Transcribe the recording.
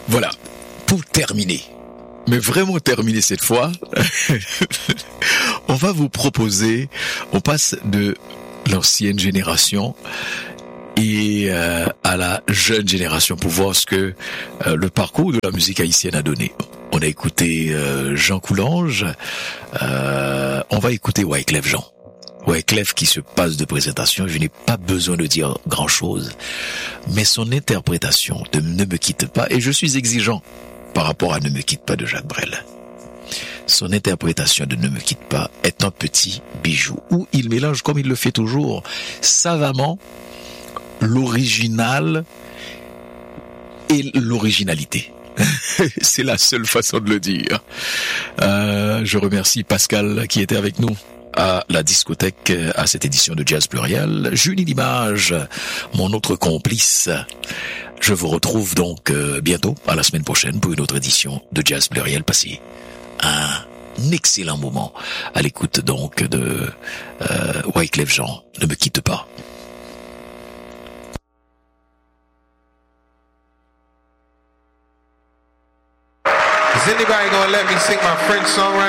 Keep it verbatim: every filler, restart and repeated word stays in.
Voilà, pour terminer, mais vraiment terminer cette fois, on va vous proposer, on passe de l'ancienne génération et euh, à la jeune génération pour voir ce que euh, le parcours de la musique haïtienne a donné. On a écouté euh, Jean Coulange, euh, on va écouter Wyclef Jean. Wyclef qui se passe de présentation, je n'ai pas besoin de dire grand-chose, mais son interprétation de Ne me quitte pas, et je suis exigeant par rapport à Ne me quitte pas de Jacques Brel. Son interprétation de Ne me quitte pas est un petit bijou, où il mélange, comme il le fait toujours, savamment, l'original et l'originalité. C'est la seule façon de le dire. Euh, je remercie Pascal qui était avec nous à la discothèque à cette édition de Jazz Pluriel. Julie Limage, mon autre complice. Je vous retrouve donc euh, bientôt, à la semaine prochaine, pour une autre édition de Jazz Pluriel. Passez un excellent moment à l'écoute donc de euh, Wyclef Jean. Ne me quitte pas. Is anybody gonna let me sing my French song right